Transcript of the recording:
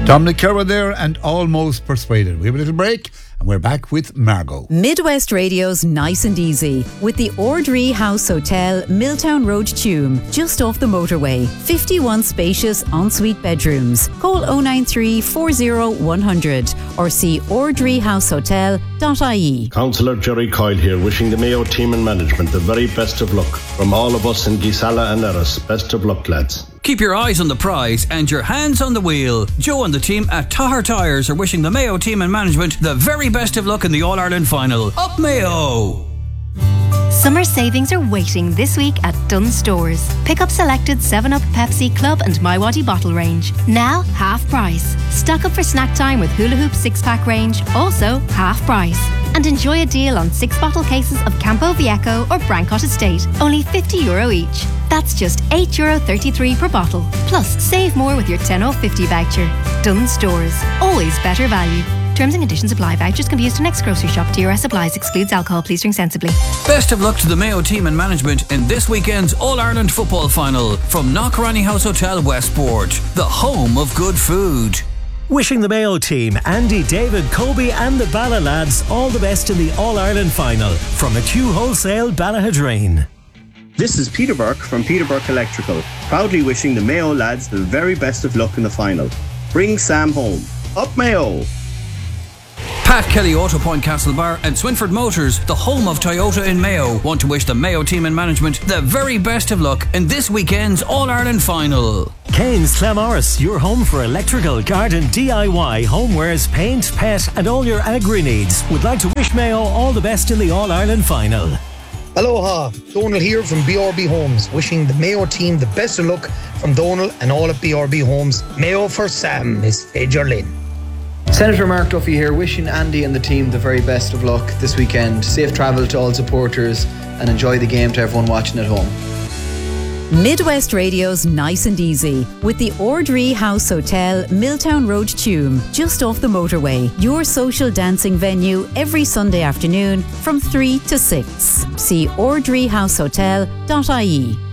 Dominic Kerr there and Almost Persuaded. We have a little break and we're back with Margot. Midwest Radio's Nice and Easy with the Ordree House Hotel, Milltown Road, Tuam, just off the motorway. 51 spacious ensuite bedrooms. Call 093 40 100 or see ordreehousehotel.ie. Councillor Jerry Coyle here, wishing the Mayo team and management the very best of luck. From all of us in Gisala and Erris, best of luck, lads. Keep your eyes on the prize and your hands on the wheel. Joe and the team at Tahar Tyres are wishing the Mayo team and management the very best of luck in the All-Ireland final. Up Mayo! Summer savings are waiting this week at Dunnes Stores. Pick up selected 7up, Pepsi, Club and MiWadi bottle range. Now half price. Stock up for snack time with Hula Hoop 6-pack range, also half price. And enjoy a deal on 6 bottle cases of Campo Viejo or Brancott Estate, only €50 each. That's just €8.33 per bottle. Plus, save more with your 10.50 voucher. Dunnes Stores. Always better value. Terms and conditions apply. Vouchers can be used to next grocery shop. TRS applies. Excludes alcohol. Please drink sensibly. Best of luck to the Mayo team and management in this weekend's All-Ireland football final from Knockranny House Hotel, Westport, the home of good food. Wishing the Mayo team, Andy, David, Kobe and the Bala lads all the best in the All-Ireland final from McHugh Wholesale, Ballahadreen. This is Peter Burke from Peter Burke Electrical, proudly wishing the Mayo lads the very best of luck in the final. Bring Sam home. Up Mayo! Pat Kelly, Auto Point Castlebar and Swinford Motors, the home of Toyota in Mayo, want to wish the Mayo team and management the very best of luck in this weekend's All-Ireland final. Kane's Clamorris, your home for electrical, garden, DIY, homewares, paint, pet and all your agri needs, would like to wish Mayo all the best in the All-Ireland final. Aloha, Donal here from BRB Homes, wishing the Mayo team the best of luck from Donal and all at BRB Homes. Mayo for Sam is Fager Lynn. Senator Mark Duffy here, wishing Andy and the team the very best of luck this weekend. Safe travel to all supporters and enjoy the game to everyone watching at home. Midwest Radio's Nice and Easy with the Ordree House Hotel, Milltown Road, Tuam, just off the motorway. Your social dancing venue every Sunday afternoon from 3 to 6. See ordreehousehotel.ie.